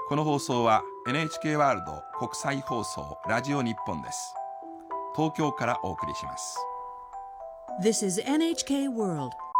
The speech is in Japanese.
この放送は NHK ワールド国際放送ラジオ日本です。東京からお送りします。 This is NHK World